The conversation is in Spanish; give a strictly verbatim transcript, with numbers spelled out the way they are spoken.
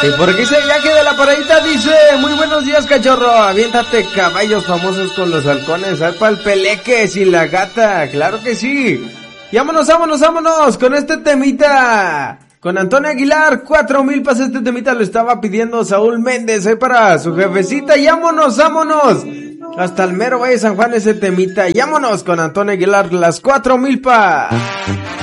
Y por aquí dice Jackie de la Paradita, dice, muy buenos días, cachorro, aviéntate caballos famosos con los halcones, al pa'l peleque sin la gata, claro que sí. Y vámonos, vámonos, vámonos con este temita, con Antonio Aguilar, cuatro mil para este temita lo estaba pidiendo Saúl Méndez, ahí para su jefecita, y vámonos, vámonos, hasta el mero Valle San Juan ese temita, y vámonos con Antonio Aguilar, las cuatro mil pa.